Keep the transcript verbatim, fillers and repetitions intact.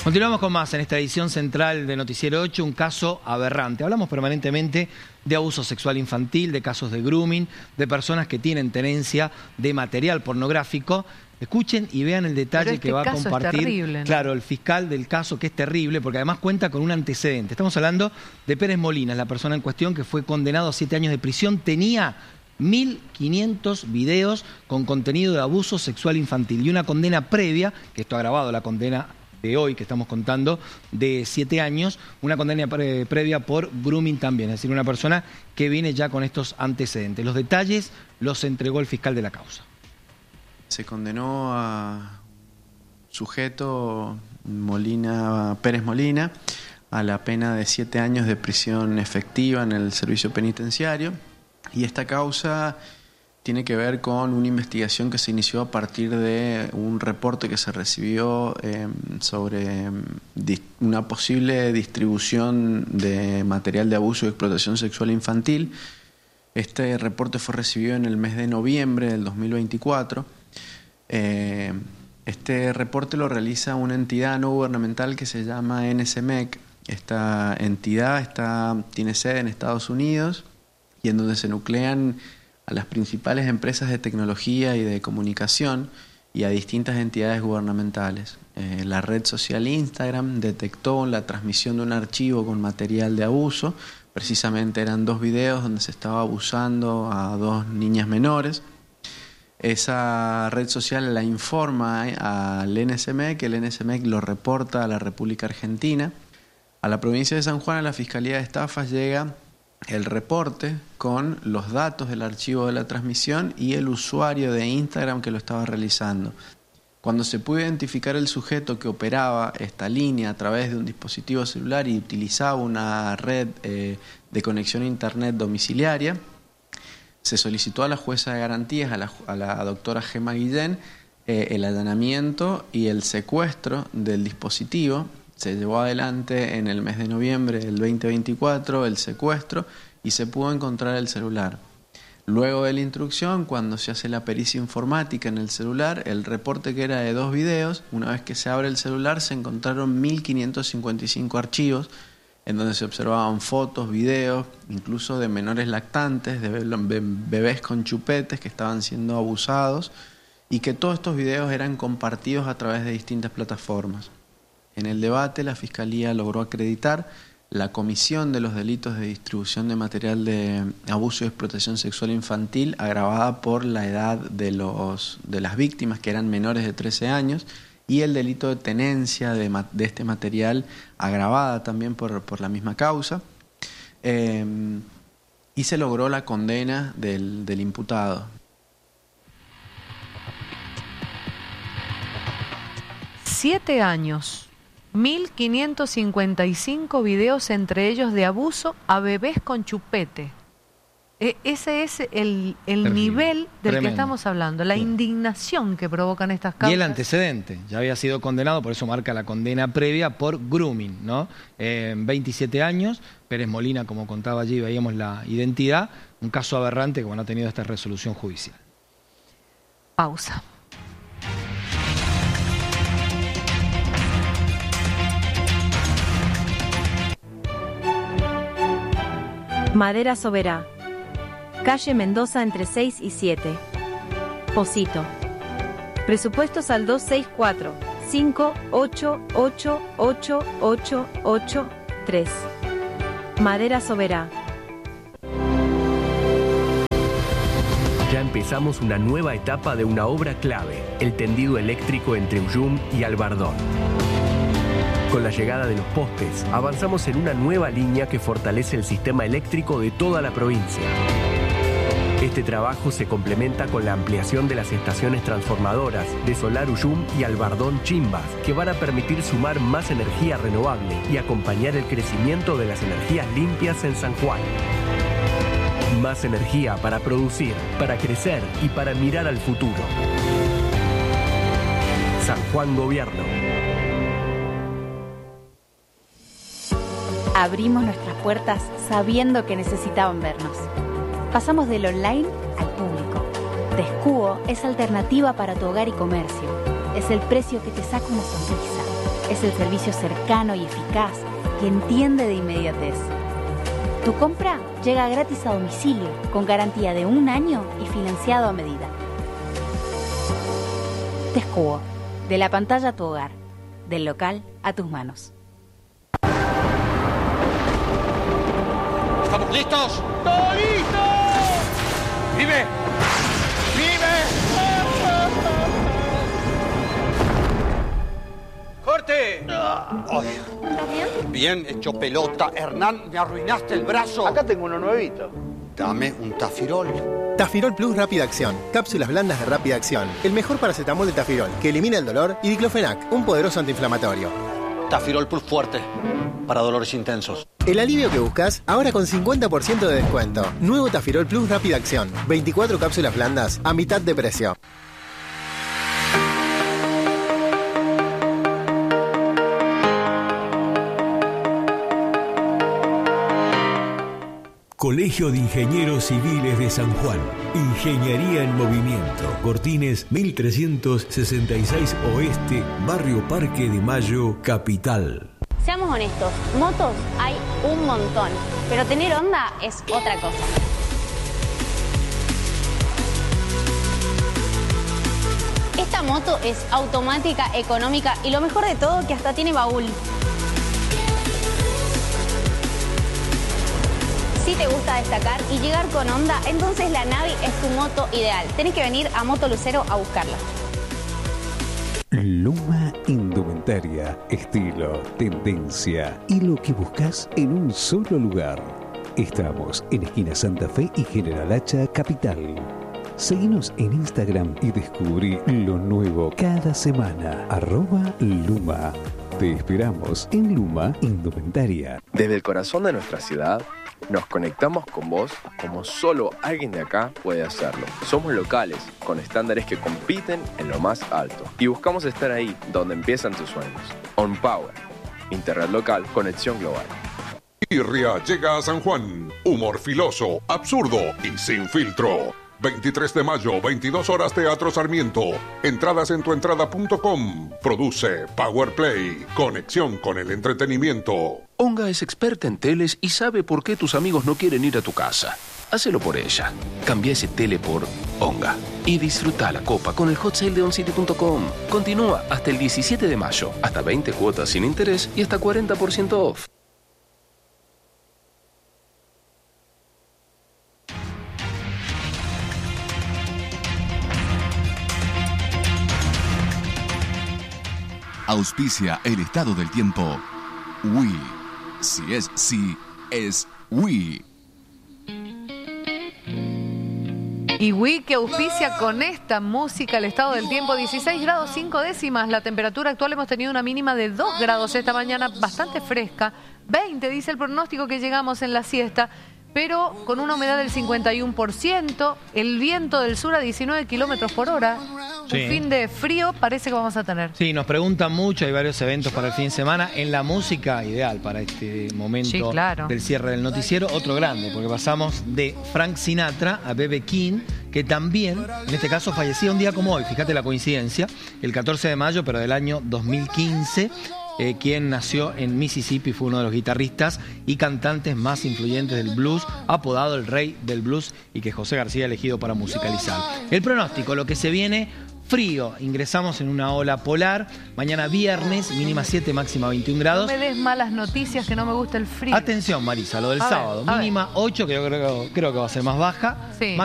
Continuamos con más en esta edición central de Noticiero ocho, un caso aberrante. Hablamos permanentemente de abuso sexual infantil, de casos de grooming, de personas que tienen tenencia de material pornográfico. Escuchen y vean el detalle este que va a caso compartir, es terrible, ¿no? Claro, el fiscal del caso, que es terrible, porque además cuenta con un antecedente. Estamos hablando de Pérez Molina, la persona en cuestión que fue condenado a siete años de prisión. Tenía mil quinientos videos con contenido de abuso sexual infantil y una condena previa, que esto ha agravado la condena de hoy que estamos contando, de siete años, una condena pre previa por grooming también, es decir, una persona que viene ya con estos antecedentes. Los detalles los entregó el fiscal de la causa. Se condenó a sujeto Molina, Pérez Molina, a la pena de siete años de prisión efectiva en el servicio penitenciario, y esta causa tiene que ver con una investigación que se inició a partir de un reporte que se recibió eh, sobre eh, una posible distribución de material de abuso y explotación sexual infantil. Este reporte fue recibido en el mes de noviembre del dos mil veinticuatro. Eh, este reporte lo realiza una entidad no gubernamental que se llama N S M E C. Esta entidad está, tiene sede en Estados Unidos y en donde se nuclean a las principales empresas de tecnología y de comunicación y a distintas entidades gubernamentales. Eh, la red social Instagram detectó la transmisión de un archivo con material de abuso. Precisamente eran dos videos donde se estaba abusando a dos niñas menores. Esa red social la informa al N S M E C, el N S M E C lo reporta a la República Argentina. A la provincia de San Juan, a la Fiscalía de Estafas, llega el reporte con los datos del archivo de la transmisión y el usuario de Instagram que lo estaba realizando. Cuando se pudo identificar el sujeto que operaba esta línea a través de un dispositivo celular y utilizaba una red eh, de conexión a internet domiciliaria, se solicitó a la jueza de garantías, a la, a la doctora Gemma Guillén, eh, el allanamiento y el secuestro del dispositivo. Se llevó adelante en el mes de noviembre del veinte veinticuatro el secuestro y se pudo encontrar el celular. Luego de la instrucción, cuando se hace la pericia informática en el celular, el reporte que era de dos videos, una vez que se abre el celular se encontraron mil quinientos cincuenta y cinco archivos en donde se observaban fotos, videos, incluso de menores lactantes, de bebés con chupetes que estaban siendo abusados y que todos estos videos eran compartidos a través de distintas plataformas. En el debate, la Fiscalía logró acreditar la comisión de los delitos de distribución de material de abuso y explotación sexual infantil agravada por la edad de, los, de las víctimas, que eran menores de trece años, y el delito de tenencia de, de este material agravada también por, por la misma causa. Eh, y se logró la condena del, del imputado. Siete años. mil quinientos cincuenta y cinco videos, entre ellos de abuso a bebés con chupete. E ese es el, el nivel del Tremendo. que estamos hablando, la sí. indignación que provocan estas causas. Y el antecedente, ya había sido condenado, por eso marca la condena previa por grooming, ¿no? Eh, veintisiete años, Pérez Molina, como contaba allí, veíamos la identidad, un caso aberrante que bueno, ha tenido esta resolución judicial. Pausa. Madera Soberá, calle Mendoza entre seis y siete. Pocito. Presupuestos al dos seis cuatro, cinco ocho ocho ocho ocho ocho tres. Madera Soberá. Ya empezamos una nueva etapa de una obra clave, el tendido eléctrico entre Ullum y Albardón. Con la llegada de los postes, avanzamos en una nueva línea que fortalece el sistema eléctrico de toda la provincia. Este trabajo se complementa con la ampliación de las estaciones transformadoras de Solar Ullum y Albardón Chimbas, que van a permitir sumar más energía renovable y acompañar el crecimiento de las energías limpias en San Juan. Más energía para producir, para crecer y para mirar al futuro. San Juan Gobierno. Abrimos nuestras puertas sabiendo que necesitaban vernos. Pasamos del online al público. Descubo es alternativa para tu hogar y comercio. es el precio que te saca una sonrisa. Es el servicio cercano y eficaz que entiende de inmediatez. Tu compra llega gratis a domicilio, con garantía de un año y financiado a medida. Tescuo, de la pantalla a tu hogar, del local a tus manos. ¿Estamos listos? ¡Todo listo! ¡Vive! ¡Vive! ¡Corte! Ay. ¿Estás bien? Bien hecho pelota. Hernán, me arruinaste el brazo. Acá tengo uno nuevito. Dame un Tafirol. Tafirol Plus Rápida Acción. Cápsulas blandas de rápida acción. El mejor paracetamol de Tafirol, que elimina el dolor, y diclofenac, un poderoso antiinflamatorio. Tafirol Plus fuerte, para dolores intensos. El alivio que buscas, ahora con cincuenta por ciento de descuento. Nuevo Tafirol Plus Rápida Acción. veinticuatro cápsulas blandas a mitad de precio. Colegio de Ingenieros Civiles de San Juan. Ingeniería en Movimiento. Cortines mil trescientos sesenta y seis Oeste, Barrio Parque de Mayo, Capital. Seamos honestos, motos hay un montón, pero tener onda es otra cosa. Esta moto es automática, económica y lo mejor de todo que hasta tiene baúl. Si te gusta destacar y llegar con onda, entonces la Navi es tu moto ideal. Tenés que venir a Moto Lucero a buscarla. Luma Indumentaria, estilo, tendencia y lo que buscas en un solo lugar. Estamos en esquina Santa Fe y General Hacha, Capital. Seguinos en Instagram y descubrí lo nuevo cada semana. Arroba Luma. Te esperamos en Luma Indumentaria. Desde el corazón de nuestra ciudad, nos conectamos con vos como solo alguien de acá puede hacerlo. Somos locales, con estándares que compiten en lo más alto. Y buscamos estar ahí, donde empiezan tus sueños. On Power. Internet local, conexión global. Irria llega a San Juan. Humor filoso, absurdo y sin filtro. veintitrés de mayo, veintidós horas, Teatro Sarmiento. Entradas en tuentrada punto com. Produce Power Play. Conexión con el entretenimiento. Onga es experta en teles y sabe por qué tus amigos no quieren ir a tu casa. Hacelo por ella. Cambia ese tele por Onga. Y disfruta la copa con el hot sale de oncity punto com. Continúa hasta el diecisiete de mayo. Hasta veinte cuotas sin interés y hasta cuarenta por ciento off. Auspicia el estado del tiempo. Wii. Si es sí, es Wii. Y Wii que auspicia con esta música el estado del tiempo. Dieciséis grados cinco décimas. La temperatura actual, hemos tenido una mínima de dos grados esta mañana, bastante fresca. veinte dice el pronóstico que llegamos en la siesta, pero con una humedad del cincuenta y uno por ciento. El viento del sur a diecinueve kilómetros por hora. Sí. Un fin de frío parece que vamos a tener. Sí, nos preguntan mucho, hay varios eventos para el fin de semana. En la música, ideal para este momento sí, claro. del cierre del noticiero, otro grande, porque pasamos de Frank Sinatra a B B King, que también, en este caso, fallecía un día como hoy. Fíjate la coincidencia, el catorce de mayo, pero del año dos mil quince. Eh, quien nació en Mississippi, fue uno de los guitarristas y cantantes más influyentes del blues, apodado el rey del blues, y que José García ha elegido para musicalizar. El pronóstico, lo que se viene: frío, ingresamos en una ola polar. Mañana viernes, mínima siete, máxima veintiún grados. No me des malas noticias, que no me gusta el frío. Atención, Marisa, lo del a sábado, ver, mínima ocho, que yo creo, creo que va a ser más baja. Sí.